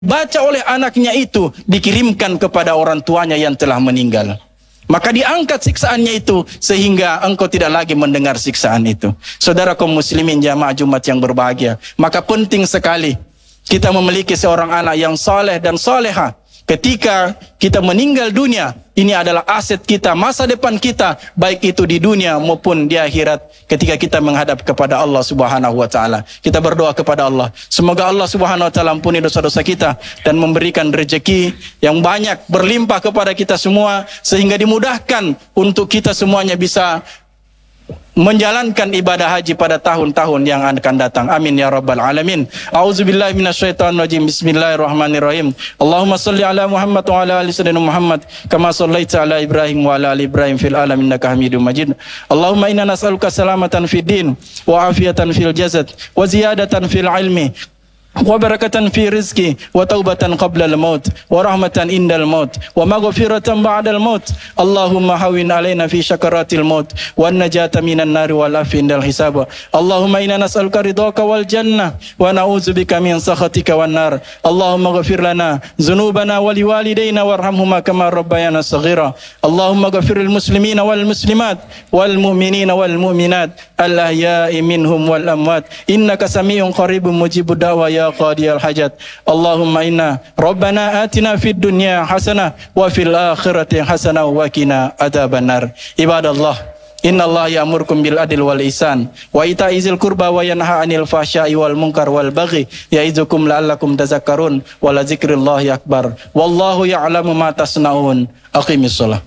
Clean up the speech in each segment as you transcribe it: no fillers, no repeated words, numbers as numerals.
baca oleh anaknya itu dikirimkan kepada orang tuanya yang telah meninggal. Maka diangkat siksaannya itu sehingga engkau tidak lagi mendengar siksaan itu. Saudara kaum muslimin jamaah Jumat yang berbahagia, maka penting sekali kita memiliki seorang anak yang saleh dan salehah. Ketika kita meninggal dunia, ini adalah aset kita, masa depan kita, baik itu di dunia maupun di akhirat ketika kita menghadap kepada Allah Subhanahu wa taala. Kita berdoa kepada Allah, semoga Allah Subhanahu wa taala ampuni dosa-dosa kita dan memberikan rezeki yang banyak berlimpah kepada kita semua sehingga dimudahkan untuk kita semuanya bisa menjalankan ibadah haji pada tahun-tahun yang akan datang. Amin ya rabbal alamin. A'udzubillahi minasyaitonirrajim. Bismillahirrahmanirrahim. Allahumma salli ala Muhammad wa ala ali sayyidina Muhammad kama shallaita ala Ibrahim wa ala ali Ibrahim fil alamin innaka Hamidum Majid. Allahumma inna nas'aluka salamatan fid din wa afiyatan fil jasad wa ziyadatan fil ilmi wa barakatan fi rizqi wa taubatan qabla al-maut wa rahmatan indal maut wa maghfiratan ba'da al-maut. Allahumma hawwin alaina fi syakaratil maut wan najata minan nari wal afi indal hisab. Allahumma inna nas'aluka ridhaka wal jannah wa na'udzubika min sakhatika wan nar. Allahumma ighfir lana dhunubana wa liwalidayna warhamhuma kama rabbayana saghira. Allahumma ighfiril muslimina wal muslimat wal mu'minina wal mu'minat al ahya'i minhum wal amwat innaka sami'un qaribun mujibud da'wa ya qadiyal hajat. Allahumma inna rabbana atina fid dunya hasanah wa fil akhirati hasanah wa qina adzabannar. Ibadallah, innallaha ya'murukum bil adli wal ihsan wa ita'izil qurba wa yanha 'anil fahsya'i wal munkar wal baghi ya'izukum la'allakum tadhakkarun wa la dzikrullahi akbar. Wallahu ya'lamu ma tasna'un. Aqimis shalah.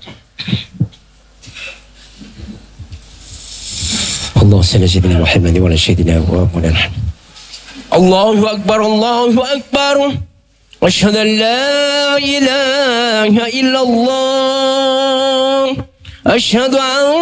Allahumma salli ala sayyidina Muhammad wa ala sayyidina Muhammad. Allahu akbar, Allahu akbar. Asyhadu an la ilaha illallah. Asyhadu an